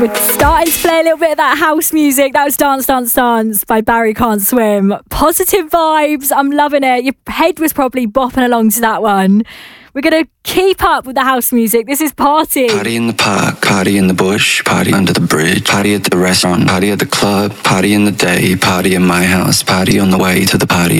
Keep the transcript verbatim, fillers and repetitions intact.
We're starting to play a little bit of that house music. That was Dance, Dance, Dance by Barry Can't Swim. Positive vibes. I'm loving it. Your head was probably bopping along to that one. We're going to keep up with the house music. This is Party. Party in the park, party in the bush, party under the bridge, party at the restaurant, party at the club, party in the day, party in my house, party on the way to the party.